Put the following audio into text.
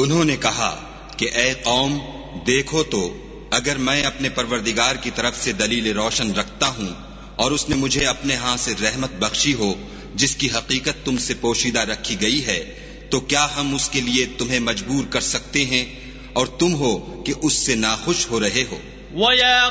उन्होंने कहा कि ए कौम, देखो तो अगर मैं अपने परवरदिगार की तरफ से दलील रोशन रखता हूँ और उसने मुझे अपने हाथ से रहमत बख्शी हो जिसकी हकीकत तुमसे पोशीदा रखी गई है, तो क्या हम उसके लिए तुम्हें मजबूर कर सकते हैं और तुम हो कि उससे नाखुश हो रहे हो।